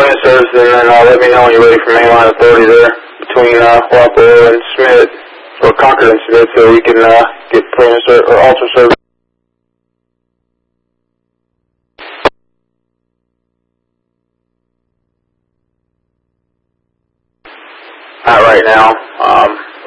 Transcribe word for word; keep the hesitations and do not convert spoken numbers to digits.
in service, and then uh, let me know when you're ready for mainline authority there between uh, Wapello and Smith, or Concord and Smith, so we can uh, get point of service, or alter service. Not right now. Um,